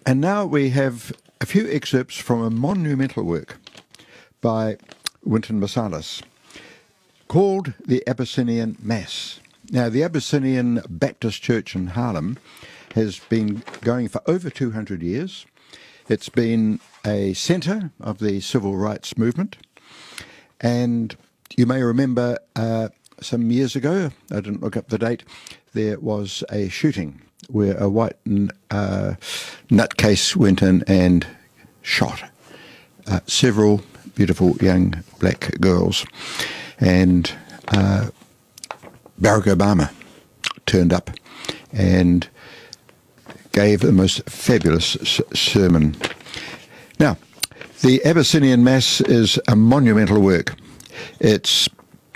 And now we have a few excerpts from a monumental work by Wynton Marsalis called the Abyssinian Mass. Now, the Abyssinian Baptist Church in Haarlem has been going for over 200 years. It's been a centre of the civil rights movement. And you may remember some years ago, I didn't look up the date, there was a shooting where a white nutcase went in and shot several beautiful young black girls. And Barack Obama turned up and gave the most fabulous sermon. Now, the Abyssinian Mass is a monumental work. It's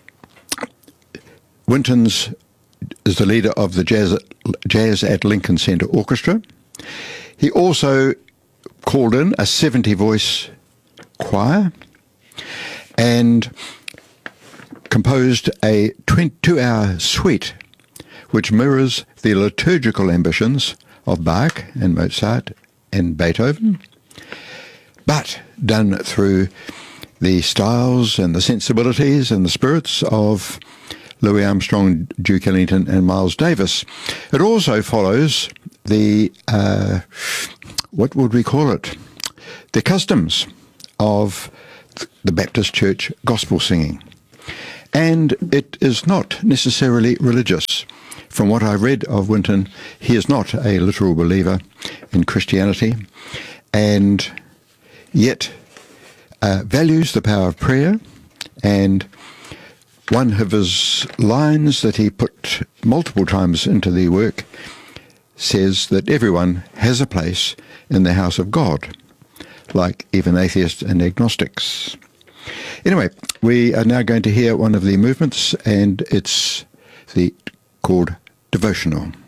Wynton's is the leader of the Jazz at Lincoln Center Orchestra. He also called in a 70-voice choir and composed a 22-hour suite which mirrors the liturgical ambitions of Bach and Mozart and Beethoven, but done through the styles and the sensibilities and the spirits of Louis Armstrong, Duke Ellington and Miles Davis. It also follows the, what would we call it, the customs of the Baptist Church gospel singing. And it is not necessarily religious. From what I read of Wynton, he is not a literal believer in Christianity, and yet values the power of prayer. And one of his lines that he put multiple times into the work says that everyone has a place in the house of God, like even atheists and agnostics. Anyway, we are now going to hear one of the movements, and it's called Devotional.